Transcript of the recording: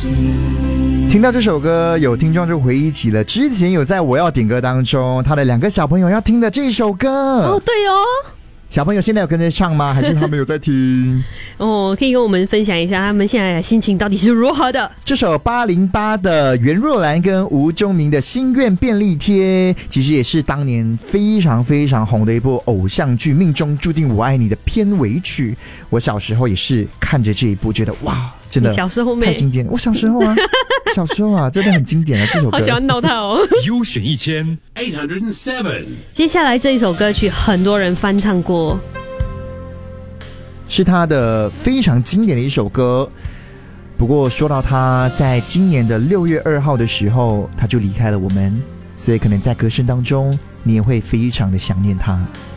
听到这首歌，有听众就回忆起了之前有在我要点歌当中他的2个小朋友要听的这首歌。 哦，对哦， 小朋友现在有跟着唱吗？还是他们有在听？ 哦，可以跟我们分享一下他们现在的心情到底是如何的。 这首808的袁若兰跟吴宗明的心愿便利贴，其实也是当年非常非常红的一部偶像剧《命中注定我爱你》的片尾曲。我小时候也是看着这一部，觉得哇，真的小时候太经典。我小时候啊，小时候啊，真的很经典啊，这首歌。 好喜欢闹他哦。 优选1807。 接下来这一首歌曲，很多人翻唱过。 是他的非常经典的一首歌，不过说到他在今年的6月2号的时候他就离开了我们，所以可能在歌声当中你也会非常的想念他。